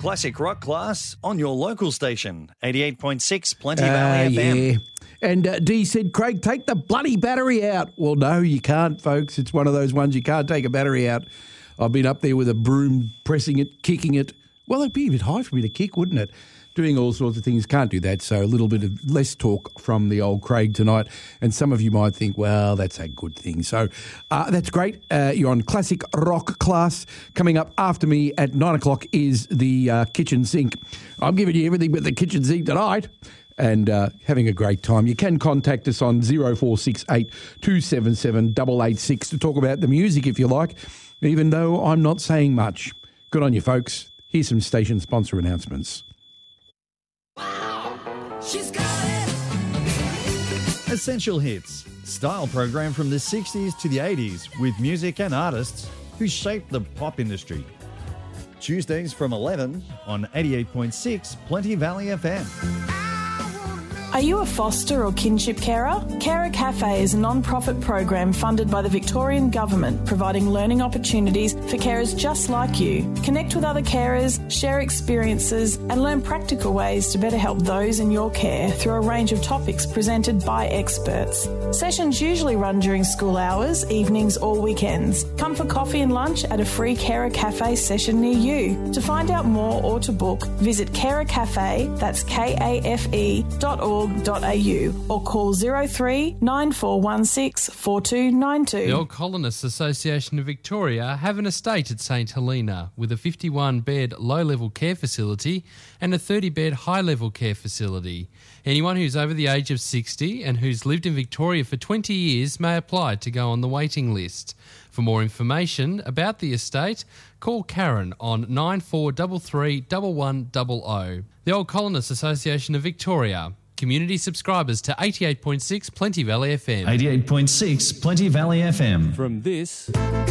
Classic Rock Class on your local station, 88.6 Plenty Valley FM. Yeah. And Dee said, Craig, take the bloody battery out. Well, no, you can't, folks. It's one of those ones you can't take a battery out. I've been up there with a broom, pressing it, kicking it. Well, it'd be a bit high for me to kick, wouldn't it? Doing all sorts of things. Can't do that. So a little bit of less talk from the old Craig tonight. And some of you might think, well, that's a good thing. So that's great. You're on Classic Rock Class. Coming up after me at 9 o'clock is the kitchen sink. I'm giving you everything but the kitchen sink tonight. And having a great time. You can contact us on 0468 277 886 to talk about the music if you like, even though I'm not saying much. Good on you, folks. Here's some station sponsor announcements. She's got it. Essential Hits, style program from the 60s to the 80s with music and artists who shaped the pop industry. Tuesdays from 11 on 88.6 Plenty Valley FM. Are you a foster or kinship carer? Carer Cafe is a non-profit program funded by the Victorian Government, providing learning opportunities for carers just like you. Connect with other carers, share experiences, and learn practical ways to better help those in your care through a range of topics presented by experts. Sessions usually run during school hours, evenings, or weekends. Come for coffee and lunch at a free Carer Cafe session near you. To find out more or to book, visit Carer Cafe, that's kafe.org.au, or call 03 9416 4292. The Old Colonists Association of Victoria have an estate at St Helena with a 51-bed low-level care facility and a 30-bed high-level care facility. Anyone who's over the age of 60 and who's lived in Victoria for 20 years may apply to go on the waiting list. For more information about the estate, call Karen on 9433 1100. The Old Colonists Association of Victoria. Community subscribers to 88.6 Plenty Valley FM. 88.6 Plenty Valley FM. From this